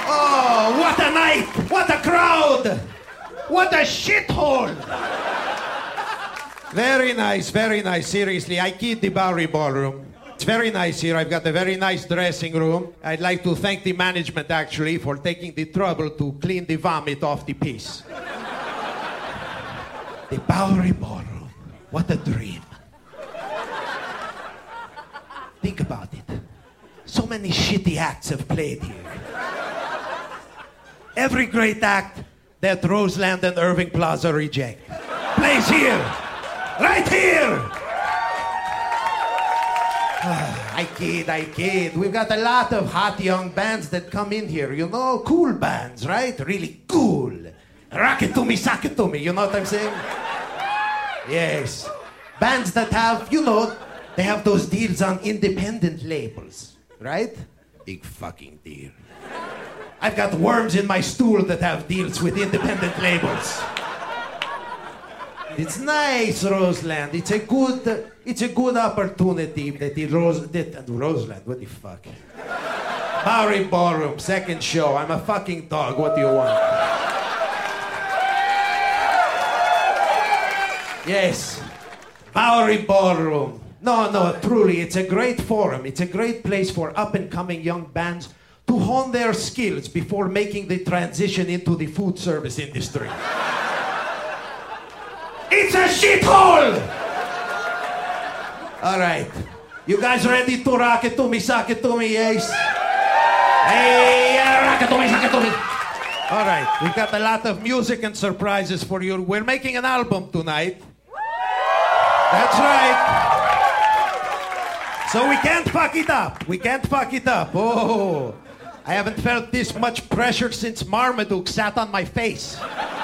Oh, what a night! What a crowd! What a shithole! Very nice, very nice. Seriously, I kid the Bowery Ballroom. It's very nice here. I've got a very nice dressing room. I'd like to thank the management, actually, for taking the trouble to clean the vomit off the piece. The Bowery Ballroom. What a dream. Think about it. So many shitty acts have played here. Every great act that Roseland and Irving Plaza reject plays here. Right here! I kid. We've got a lot of hot young bands that come in here, you know? Cool bands, right? Really cool. Rock it to me, sock it to me, you know what I'm saying? Yes. Bands that have, you know, they have those deals on independent labels, right? Big fucking deal. I've got worms in my stool that have deals with independent labels. It's nice, Roseland. It's a good opportunity that Roseland, what the fuck? Bowery Ballroom, second show. I'm a fucking dog. What do you want? Yes, Bowery Ballroom. No, truly, it's a great forum. It's a great place for up-and-coming young bands to hone their skills before making the transition into the food service industry. It's a shithole! All right. You guys ready to rock it to me, sock it to me, yes? Hey, rock it to me, sock it to me. All right. We've got a lot of music and surprises for you. We're making an album tonight. That's right. So we can't fuck it up. We can't fuck it up. Oh, I haven't felt this much pressure since Marmaduke sat on my face.